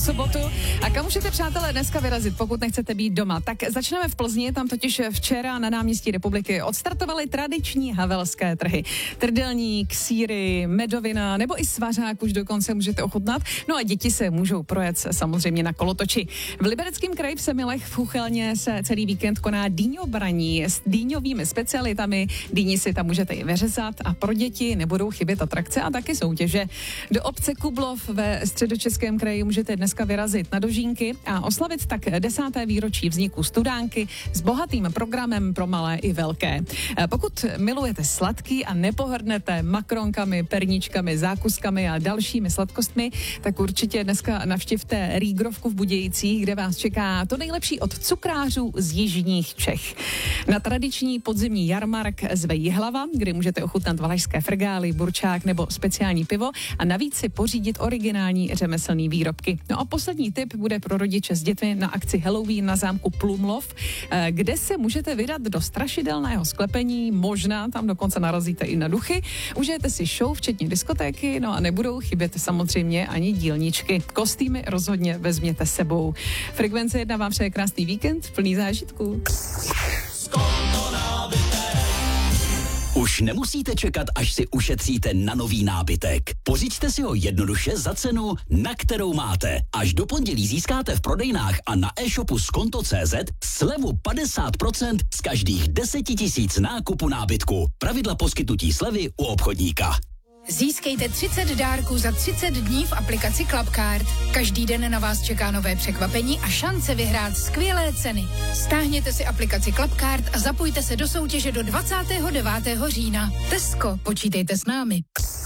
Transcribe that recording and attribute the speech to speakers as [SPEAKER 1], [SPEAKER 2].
[SPEAKER 1] sobotu. A kam můžete, přátelé, dneska vyrazit, pokud nechcete být doma? Tak začneme v Plzni, tam totiž včera na náměstí Republiky odstartovaly tradiční havelské trhy. Trdelník, sýry, medovina nebo i svařák už dokonce můžete ochutnat. No a děti se můžou projet samozřejmě na kolotoči. V Libereckém kraji v Semilech v Chuchelně se celý víkend koná dýňobraní s dýňovými specialitami. Dýni si tam můžete i vyřezat a pro děti nebudou chybět atrakce a taky soutěže. Do obce Kublov ve Středočeském kraji můžete dneska vyrazit na Dožínky a oslavit tak 10. výročí vzniku Studánky s bohatým programem pro malé i velké. Pokud milujete sladký a nepohrdnete makronkami, perničkami, zákuskami a dalšími sladkostmi, tak určitě dneska navštivte Rýgrovku v Budějcích, kde vás čeká to nejlepší od cukrářů z jižních Čech. Na tradiční podzimní jarmark zve Jihlava, kde můžete ochutnat valašské frgály, burčák nebo speciální pivo a navíc si pořídit originální řemeslný výrobky. No a poslední tip bude pro rodiče s dětmi na akci Halloween na zámku Plumlov, kde se můžete vydat do strašidelného sklepení, možná tam dokonce narazíte i na duchy, užijete si show, včetně diskotéky, no a nebudou chybět samozřejmě ani dílničky. Kostýmy rozhodně vezměte sebou. Frekvence 1 vám přeje krásný víkend plný zážitků.
[SPEAKER 2] Už nemusíte čekat, až si ušetříte na nový nábytek. Pořiďte si ho jednoduše za cenu, na kterou máte. Až do pondělí získáte v prodejnách a na e-shopu Skonto.cz slevu 50% z každých 10 000 nákupu nábytku. Pravidla poskytnutí slevy u obchodníka.
[SPEAKER 3] Získejte 30 dárků za 30 dní v aplikaci Clubcard. Každý den na vás čeká nové překvapení a šance vyhrát skvělé ceny. Stáhněte si aplikaci Clubcard a zapojte se do soutěže do 29. října. Tesco, počítejte s námi.